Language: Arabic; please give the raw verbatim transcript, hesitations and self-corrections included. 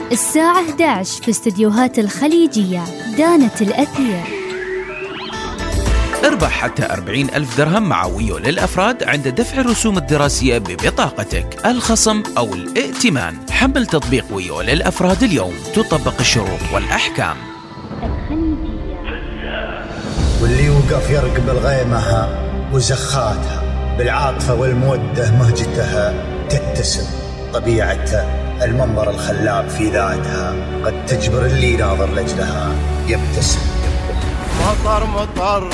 الساعة إحدى عشر في استديوهات الخليجية. دانت الأثير. اربح حتى أربعين ألف درهم مع ويو للأفراد عند دفع الرسوم الدراسية ببطاقتك، الخصم أو الائتمان. حمل تطبيق ويو للأفراد اليوم، تطبق الشروط والأحكام. واللي وقف يرقب الغيمة وزخاتها بالعاطفة والمودة مهجتها تتسم طبيعتها، المنظر الخلاب في ذاتها قد تجبر اللي ناظر لجلها يبتسم. مطر مطر